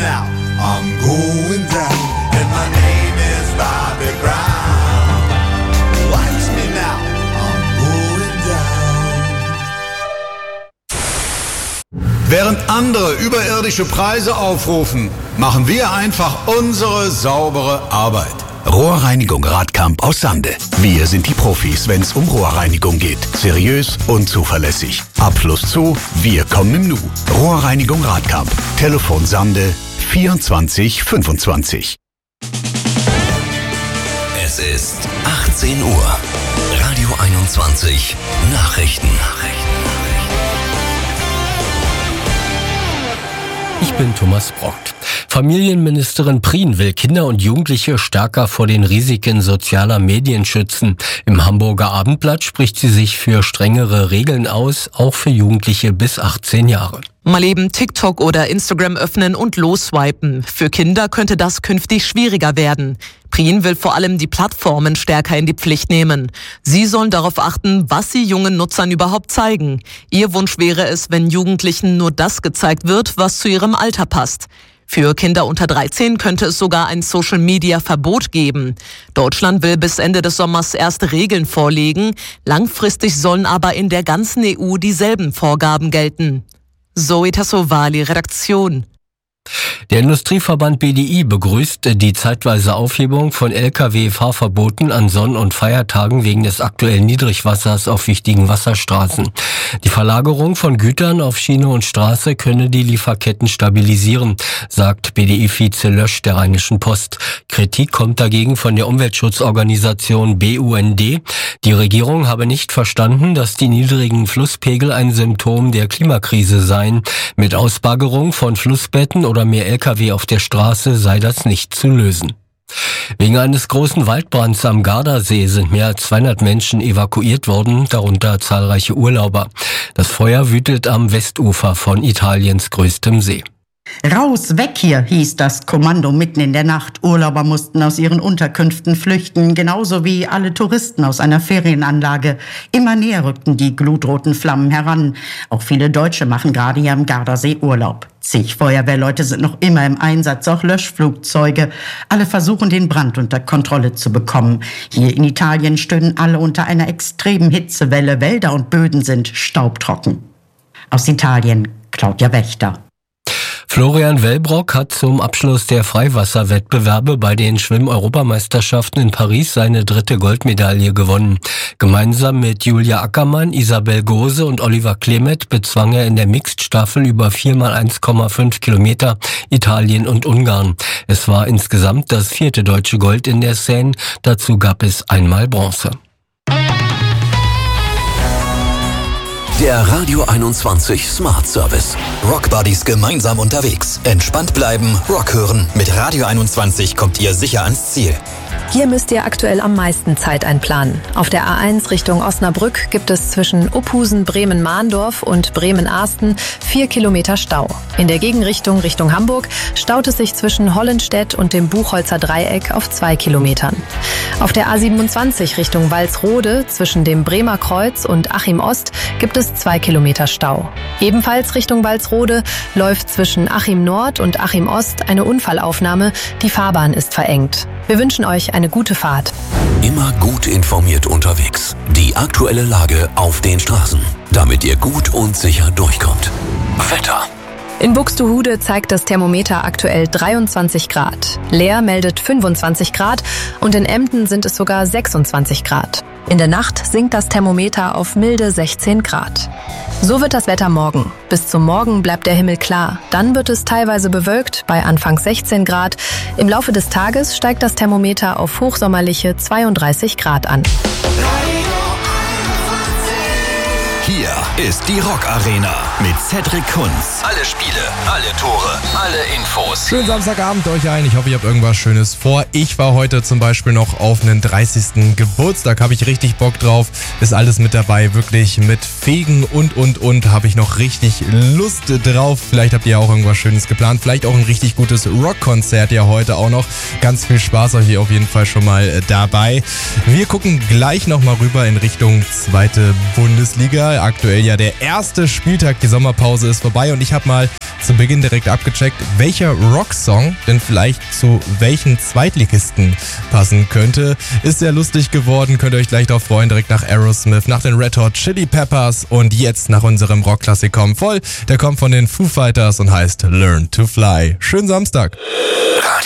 now, I'm going down, and my name is Bobby Brown. Watch me now, I'm going down. Während andere überirdische Preise aufrufen, machen wir einfach unsere saubere Arbeit. Rohrreinigung Radkamp aus Sande. Wir sind die Profis, wenn es um Rohrreinigung geht. Seriös und zuverlässig. Abfluss zu, wir kommen im Nu. Rohrreinigung Radkamp. Telefon Sande 24 25. Es ist 18 Uhr. Radio 21 Nachrichten. Ich bin Thomas Brockt. Familienministerin Prien will Kinder und Jugendliche stärker vor den Risiken sozialer Medien schützen. Im Hamburger Abendblatt spricht sie sich für strengere Regeln aus, auch für Jugendliche bis 18 Jahre. Mal eben TikTok oder Instagram öffnen und losswipen. Für Kinder könnte das künftig schwieriger werden. Prien will vor allem die Plattformen stärker in die Pflicht nehmen. Sie sollen darauf achten, was sie jungen Nutzern überhaupt zeigen. Ihr Wunsch wäre es, wenn Jugendlichen nur das gezeigt wird, was zu ihrem Alter passt. Für Kinder unter 13 könnte es sogar ein Social-Media-Verbot geben. Deutschland will bis Ende des Sommers erste Regeln vorlegen. Langfristig sollen aber in der ganzen EU dieselben Vorgaben gelten. Zoe Tassovali, Redaktion. Der Industrieverband BDI begrüßt die zeitweise Aufhebung von Lkw-Fahrverboten an Sonn- und Feiertagen wegen des aktuellen Niedrigwassers auf wichtigen Wasserstraßen. Die Verlagerung von Gütern auf Schiene und Straße könne die Lieferketten stabilisieren, sagt BDI-Vize Lösch der Rheinischen Post. Kritik kommt dagegen von der Umweltschutzorganisation BUND. Die Regierung habe nicht verstanden, dass die niedrigen Flusspegel ein Symptom der Klimakrise seien. Mit Ausbaggerung von Flussbetten oder mehr Lkw auf der Straße sei das nicht zu lösen. Wegen eines großen Waldbrands am Gardasee sind mehr als 200 Menschen evakuiert worden, darunter zahlreiche Urlauber. Das Feuer wütet am Westufer von Italiens größtem See. Raus, weg hier, hieß das Kommando mitten in der Nacht. Urlauber mussten aus ihren Unterkünften flüchten, genauso wie alle Touristen aus einer Ferienanlage. Immer näher rückten die glutroten Flammen heran. Auch viele Deutsche machen gerade hier am Gardasee Urlaub. Zig Feuerwehrleute sind noch immer im Einsatz, auch Löschflugzeuge. Alle versuchen, den Brand unter Kontrolle zu bekommen. Hier in Italien stöhnen alle unter einer extremen Hitzewelle. Wälder und Böden sind staubtrocken. Aus Italien, Claudia Wächter. Florian Wellbrock hat zum Abschluss der Freiwasserwettbewerbe bei den Schwimm-Europameisterschaften in Paris seine 3. Goldmedaille gewonnen. Gemeinsam mit Julia Ackermann, Isabel Gose und Oliver Klemet bezwang er in der Mixed-Staffel über 4x1,5 Kilometer Italien und Ungarn. Es war insgesamt das 4. deutsche Gold in der Seine, dazu gab es einmal Bronze. Der Radio 21 Smart Service. Rockbuddies gemeinsam unterwegs. Entspannt bleiben, Rock hören. Mit Radio 21 kommt ihr sicher ans Ziel. Hier müsst ihr aktuell am meisten Zeit einplanen. Auf der A1 Richtung Osnabrück gibt es zwischen Uphusen, Bremen-Mahndorf und Bremen-Ahsten 4 Kilometer Stau. In der Gegenrichtung Richtung Hamburg staut es sich zwischen Hollenstedt und dem Buchholzer Dreieck auf 2 Kilometern. Auf der A27 Richtung Walsrode zwischen dem Bremer Kreuz und Achim Ost gibt es 2 Kilometer Stau. Ebenfalls Richtung Walsrode läuft zwischen Achim Nord und Achim Ost eine Unfallaufnahme. Die Fahrbahn ist verengt. Wir wünschen euch eine gute Fahrt. Immer gut informiert unterwegs. Die aktuelle Lage auf den Straßen, damit ihr gut und sicher durchkommt. Wetter. In Buxtehude zeigt das Thermometer aktuell 23 Grad. Leer meldet 25 Grad und in Emden sind es sogar 26 Grad. In der Nacht sinkt das Thermometer auf milde 16 Grad. So wird das Wetter morgen. Bis zum Morgen bleibt der Himmel klar. Dann wird es teilweise bewölkt bei anfangs 16 Grad. Im Laufe des Tages steigt das Thermometer auf hochsommerliche 32 Grad an. Hier ist die Rock Arena mit Cedric Kunz. Alle Spiele, alle Tore, alle Infos. Schönen Samstagabend euch allen. Ich hoffe, ihr habt irgendwas Schönes vor. Ich war heute zum Beispiel noch auf einen 30. Geburtstag. Habe ich richtig Bock drauf. Ist alles mit dabei. Wirklich mit Fegen und. Habe ich noch richtig Lust drauf. Vielleicht habt ihr auch irgendwas Schönes geplant. Vielleicht auch ein richtig gutes Rockkonzert ja heute auch noch. Ganz viel Spaß euch hier auf jeden Fall schon mal dabei. Wir gucken gleich nochmal rüber in Richtung 2. Bundesliga. Aktuell aktuell ja der erste Spieltag, die Sommerpause ist vorbei und ich habe mal zu Beginn direkt abgecheckt, welcher Rocksong denn vielleicht zu welchen Zweitligisten passen könnte. Ist sehr lustig geworden, könnt ihr euch gleich drauf freuen, direkt nach Aerosmith, nach den Red Hot Chili Peppers und jetzt nach unserem Rockklassiker voll. Der kommt von den Foo Fighters und heißt Learn to Fly. Schönen Samstag.